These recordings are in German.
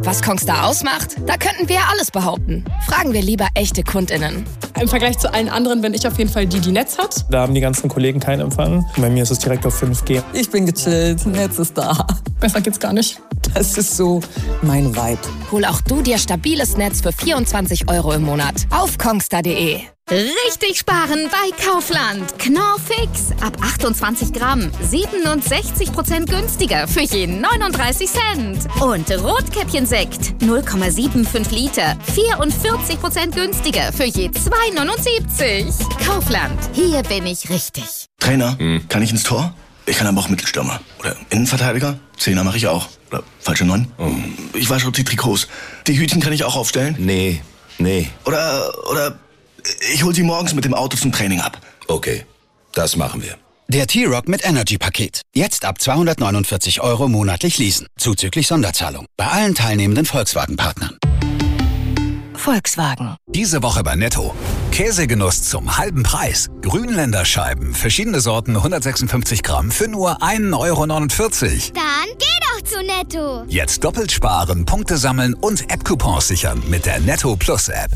Was Kongstar ausmacht? Da könnten wir alles behaupten. Fragen wir lieber echte KundInnen. Im Vergleich zu allen anderen bin ich auf jeden Fall die Netz hat. Da haben die ganzen Kollegen keinen Empfang. Bei mir ist es direkt auf 5G. Ich bin gechillt, Netz ist da. Besser geht's gar nicht. Das ist so mein Vibe. Hol auch du dir stabiles Netz für 24 € im Monat auf kongstar.de. Richtig sparen bei Kaufland. Knorr Fix. Ab 28 Gramm. 67% günstiger für jeden 39 Cent. Und Rotkäppchensekt. 0,75 Liter. 44% günstiger für je 2,79. Kaufland. Hier bin ich richtig. Trainer, kann ich ins Tor? Ich kann aber auch Mittelstürmer. Oder Innenverteidiger? Zehner mache ich auch. Oder falsche 9? Ich wasche die Trikots. Die Hütchen kann ich auch aufstellen? Nee. Oder ich hol sie morgens mit dem Auto zum Training ab. Okay, das machen wir. Der T-Rock mit Energy-Paket. Jetzt ab 249 € monatlich leasen. Zuzüglich Sonderzahlung. Bei allen teilnehmenden Volkswagen-Partnern. Volkswagen. Diese Woche bei Netto. Käsegenuss zum halben Preis. Grünländerscheiben, verschiedene Sorten, 156 Gramm für nur 1,49 €. Dann geh doch zu Netto. Jetzt doppelt sparen, Punkte sammeln und App-Coupons sichern mit der Netto Plus App.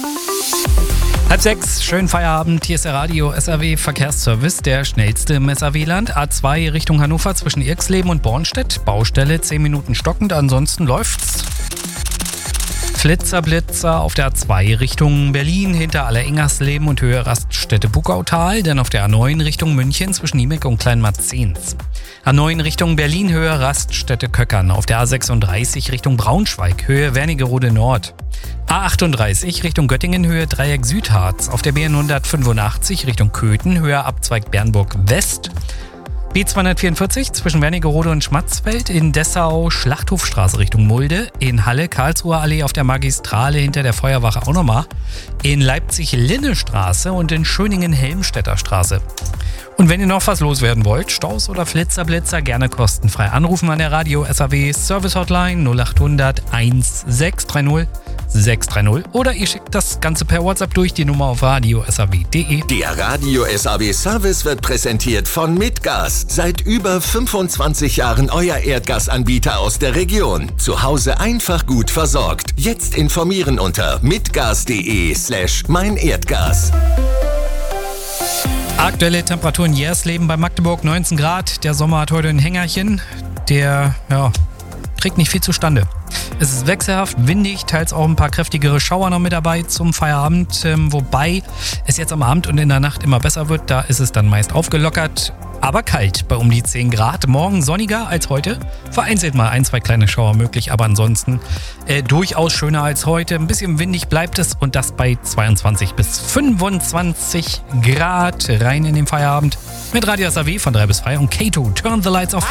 5:30, schönen Feierabend. Hier ist der Radio SAW Verkehrsservice, der schnellste im SAW-Land. A2 Richtung Hannover zwischen Irxleben und Bornstedt. Baustelle 10 Minuten stockend, ansonsten läuft's. Flitzer auf der A2 Richtung Berlin hinter Allerengersleben und Höhe Raststätte Buckautal, dann auf der A9 Richtung München zwischen Niemek und Kleinmarzens. A9 Richtung Berlin Höhe Raststätte Köckern, auf der A36 Richtung Braunschweig Höhe Wernigerode Nord. A38 Richtung Göttingen Höhe Dreieck Südharz, auf der B185 Richtung Köthen Höhe Abzweig Bernburg West. B244 zwischen Wernigerode und Schmatzfeld, in Dessau Schlachthofstraße Richtung Mulde, in Halle Karlsruher Allee auf der Magistrale hinter der Feuerwache auch nochmal, in Leipzig Linnestraße und in Schöningen Helmstedter Straße. Und wenn ihr noch was loswerden wollt, Staus oder Flitzer, gerne kostenfrei anrufen an der Radio SAW Service Hotline 0800 1630 630 oder ihr schickt das Ganze per WhatsApp durch die Nummer auf radiosaw.de. Der Radio SAW Service wird präsentiert von Mitgas. Seit über 25 Jahren euer Erdgasanbieter aus der Region. Zu Hause einfach gut versorgt. Jetzt informieren unter mitgas.de/meinerdgas. Aktuelle Temperaturen in Jersleben bei Magdeburg 19 Grad. Der Sommer hat heute ein Hängerchen. Der trägt nicht viel zustande. Es ist wechselhaft, windig, teils auch ein paar kräftigere Schauer noch mit dabei zum Feierabend. Wobei es jetzt am Abend und in der Nacht immer besser wird. Da ist es dann meist aufgelockert, aber kalt bei um die 10 Grad. Morgen sonniger als heute. Vereinzelt mal 1-2 kleine Schauer möglich, aber ansonsten durchaus schöner als heute. Ein bisschen windig bleibt es und das bei 22 bis 25 Grad. Rein in den Feierabend mit Radio SAW von 3 bis 5 und K2 Turn the Lights Off.